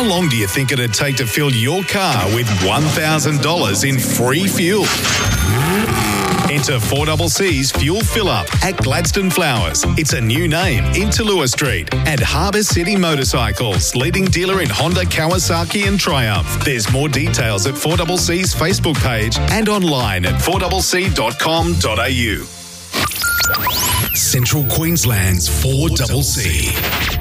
How long do you think it'd take to fill your car with $1,000 in free fuel? Enter 4CC's Fuel Fill Up at Gladstone Flowers. It's a new name in Talua Street. And Harbour City Motorcycles, leading dealer in Honda, Kawasaki and Triumph. There's more details at 4CC's Facebook page and online at 4cc.com.au. Central Queensland's 4CC.